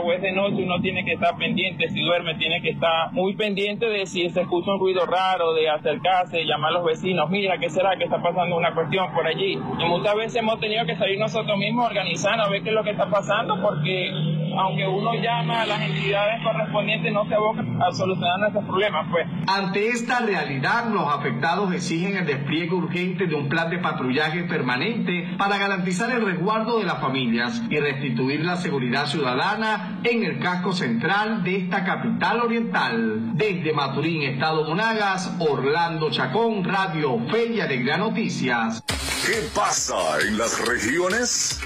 o es de noche, uno tiene que estar pendiente, si duerme tiene que estar muy pendiente de si se escucha un ruido raro, de acercarse, de llamar a los vecinos, mira, ¿qué será que está pasando una cuestión por allí? Y muchas veces hemos tenido que salir nosotros mismos organizando a ver qué es lo que está pasando, porque aunque uno llama a las entidades correspondientes, no se aboca a solucionar nuestros problemas, pues. Ante esta realidad, los afectados exigen el despliegue urgente de un plan de patrullaje permanente para garantizar el resguardo de las familias y restituir la seguridad ciudadana en el casco central de esta capital oriental. Desde Maturín, Estado Monagas, Orlando Chacón, Radio Fe y Alegría Noticias. ¿Qué pasa en las regiones?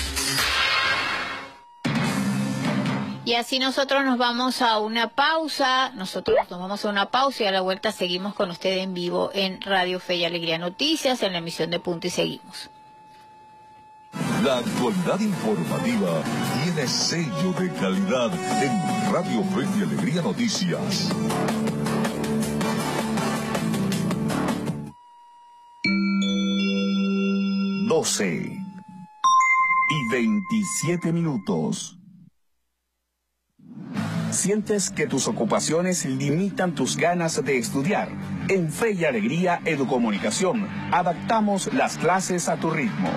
Y así nosotros nos vamos a una pausa, y a la vuelta seguimos con usted en vivo en Radio Fe y Alegría Noticias, en la emisión de Punto y Seguimos. La actualidad informativa tiene sello de calidad en Radio Fe y Alegría Noticias. Doce y 27 minutos. ¿Sientes que tus ocupaciones limitan tus ganas de estudiar? En Fe y Alegría Educomunicación, adaptamos las clases a tu ritmo.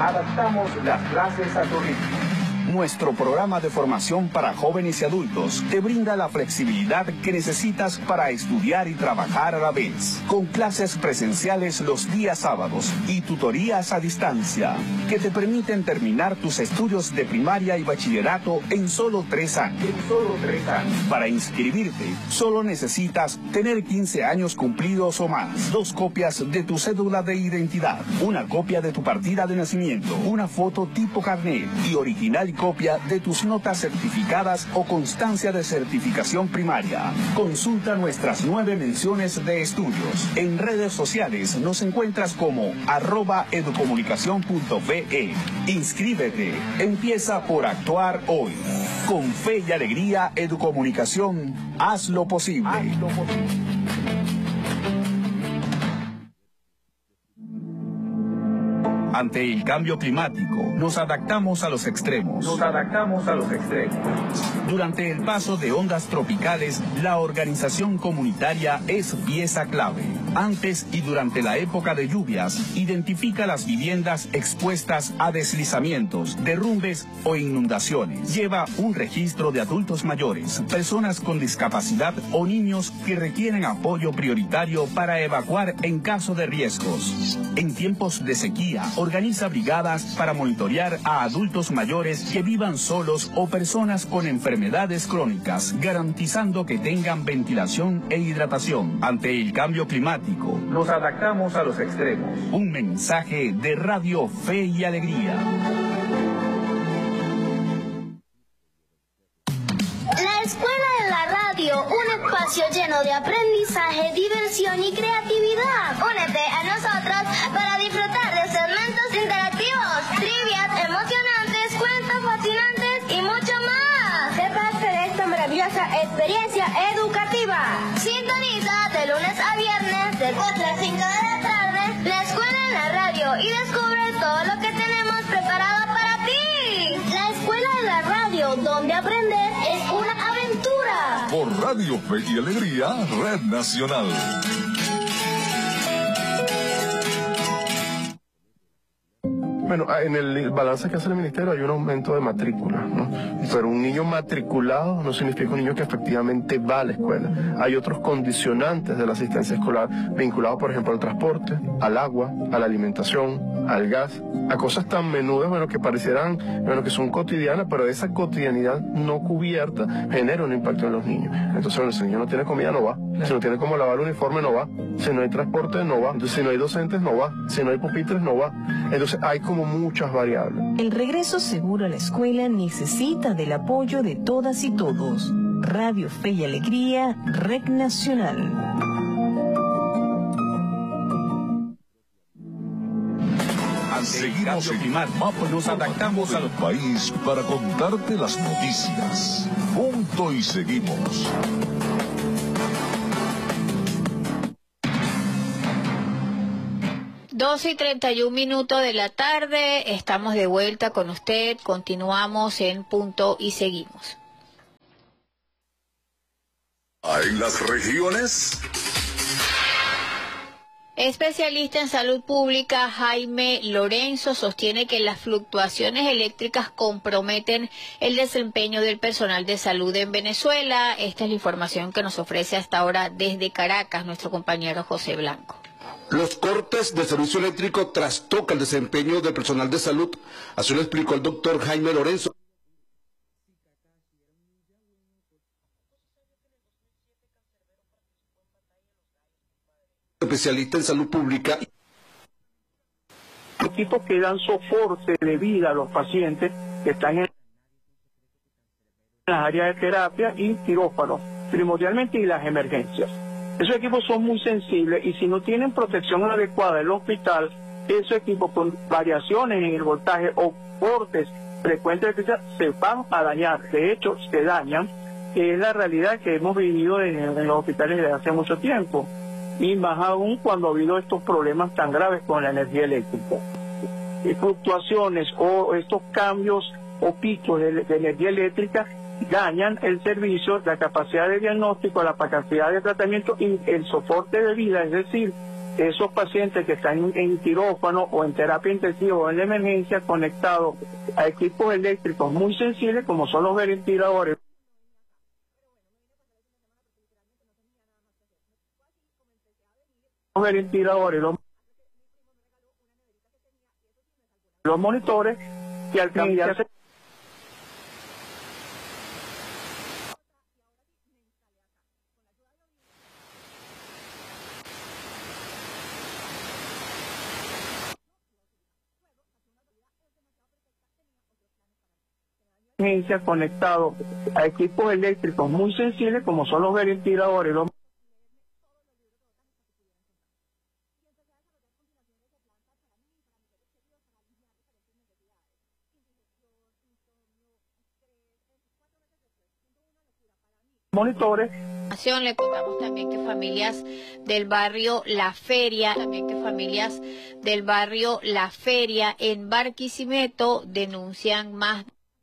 Nuestro programa de formación para jóvenes y adultos te brinda la flexibilidad que necesitas para estudiar y trabajar a la vez, con clases presenciales los días sábados y tutorías a distancia, que te permiten terminar tus estudios de primaria y bachillerato en solo 3 años. Para inscribirte, solo necesitas tener 15 años cumplidos o más, 2 copias de tu cédula de identidad, una copia de tu partida de nacimiento, una foto tipo carnet y original copia de tus notas certificadas o constancia de certificación primaria. Consulta nuestras 9 menciones de estudios. En redes sociales nos encuentras como @educomunicacion.fe. Inscríbete. Empieza por actuar hoy. Con Fe y Alegría Educomunicación, haz lo posible. Ante el cambio climático, nos adaptamos a los extremos. Durante el paso de ondas tropicales, la organización comunitaria es pieza clave. Antes y durante la época de lluvias, identifica las viviendas expuestas a deslizamientos, derrumbes o inundaciones. Lleva un registro de adultos mayores, personas con discapacidad o niños que requieren apoyo prioritario para evacuar en caso de riesgos. En tiempos de sequía, organiza brigadas para monitorear a adultos mayores que vivan solos o personas con enfermedades crónicas, garantizando que tengan ventilación e hidratación. Ante el cambio climático, nos adaptamos a los extremos. Un mensaje de Radio Fe y Alegría. La Escuela de la Radio, un espacio lleno de aprendizaje, diversión y creatividad. Únete a nosotros para disfrutar de segmentos interactivos, trivias emocionantes, cuentos fascinantes y mucho más. Sé parte de esta maravillosa experiencia educativa. Sintoniza de lunes a viernes de 4 a 5 de la tarde la Escuela en la Radio y descubre todo lo que tenemos preparado para ti. La Escuela de la Radio, donde aprender es una aventura. Por Radio Fe y Alegría, Red Nacional. Bueno, en el balance que hace el Ministerio hay un aumento de matrícula, ¿no? Pero un niño matriculado no significa un niño que efectivamente va a la escuela. Hay otros condicionantes de la asistencia escolar vinculados, por ejemplo, al transporte, al agua, a la alimentación, al gas, a cosas tan menudas, bueno, que parecieran, bueno, que son cotidianas, pero esa cotidianidad no cubierta genera un impacto en los niños. Entonces, bueno, si el niño no tiene comida, no va. Si no tiene cómo lavar el uniforme, no va. Si no hay transporte, no va. Entonces, si no hay docentes, no va. Si no hay pupitres, no va. Entonces, hay como muchas variables. El regreso seguro a la escuela necesita del apoyo de todas y todos. Radio Fe y Alegría, Red Nacional. Seguimos en mapa, nos adaptamos al país para contarte las noticias. Punto y seguimos. Doce y 31 minutos de la tarde, estamos de vuelta con usted, continuamos en Punto y Seguimos. En las regiones. Especialista en salud pública Jaime Lorenzo sostiene que las fluctuaciones eléctricas comprometen el desempeño del personal de salud en Venezuela. Esta es la información que nos ofrece hasta ahora desde Caracas nuestro compañero José Blanco. Los cortes de servicio eléctrico trastocan el desempeño del personal de salud, así lo explicó el doctor Jaime Lorenzo. Especialista en salud pública. Equipos que dan soporte de vida a los pacientes que están en las áreas de terapia y quirófanos, primordialmente, y las emergencias. Esos equipos son muy sensibles y si no tienen protección adecuada en el hospital, esos equipos con variaciones en el voltaje o cortes frecuentes se van a dañar. De hecho, se dañan, que es la realidad que hemos vivido en los hospitales desde hace mucho tiempo. Y más aún cuando ha habido estos problemas tan graves con la energía eléctrica. Y fluctuaciones o estos cambios o picos de energía eléctrica dañan el servicio, la capacidad de diagnóstico, la capacidad de tratamiento y el soporte de vida, es decir, esos pacientes que están en quirófano o en terapia intensiva o en la emergencia conectados a equipos eléctricos muy sensibles como son los ventiladores. Los monitores, que al cambiarse conectado a equipos eléctricos muy sensibles como son los ventiladores, monitores. Le contamos también que familias del barrio La Feria, en Barquisimeto denuncian más.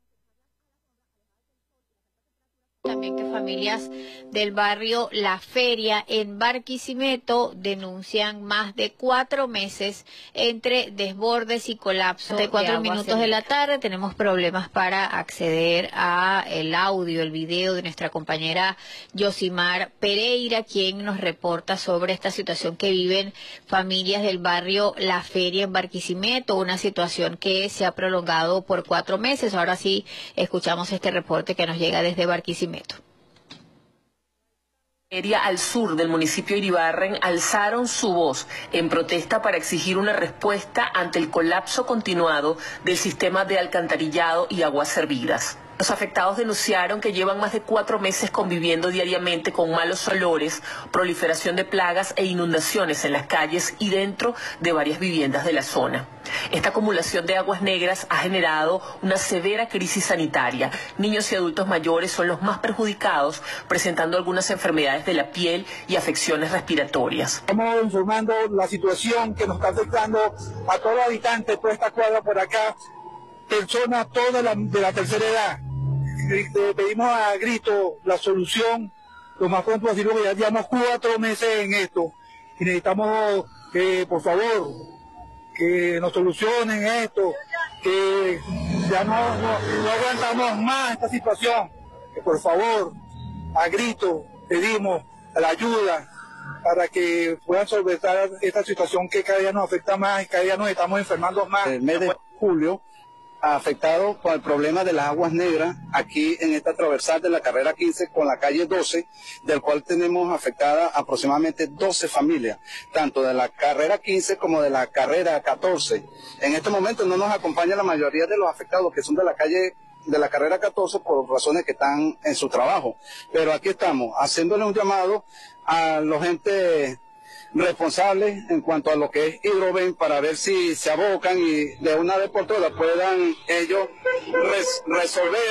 También que familias del barrio La Feria en Barquisimeto denuncian más de 4 meses entre desbordes y colapso. De 4 minutos de la tarde tenemos problemas para acceder a el audio, el video de nuestra compañera Yosimar Pereira, quien nos reporta sobre esta situación que viven familias del barrio La Feria en Barquisimeto, una situación que se ha prolongado por 4 meses. Ahora sí escuchamos este reporte que nos llega desde Barquisimeto. Al sur del municipio de Iribarren alzaron su voz en protesta para exigir una respuesta ante el colapso continuado del sistema de alcantarillado y aguas servidas. Los afectados denunciaron que llevan más de 4 meses conviviendo diariamente con malos olores, proliferación de plagas e inundaciones en las calles y dentro de varias viviendas de la zona. Esta acumulación de aguas negras ha generado una severa crisis sanitaria. Niños y adultos mayores son los más perjudicados, presentando algunas enfermedades de la piel y afecciones respiratorias. Estamos informando la situación que nos está afectando a todos los habitantes de toda esta cuadra por acá, personas todas de la tercera edad. Pedimos a grito la solución lo más pronto posible, porque ya llevamos 4 meses en esto y necesitamos por favor que nos solucionen esto, que ya no aguantamos más esta situación, que por favor a grito pedimos la ayuda para que puedan solventar esta situación que cada día nos afecta más y cada día nos estamos enfermando más. El mes de julio afectado por el problema de las aguas negras aquí en esta transversal de la carrera 15 con la calle 12, del cual tenemos afectada aproximadamente 12 familias, tanto de la carrera 15 como de la carrera 14. En este momento no nos acompaña la mayoría de los afectados que son de la calle de la carrera 14 por razones que están en su trabajo, pero aquí estamos haciéndole un llamado a los entes responsables en cuanto a lo que es Hidroven para ver si se abocan y de una vez por todas puedan ellos resolver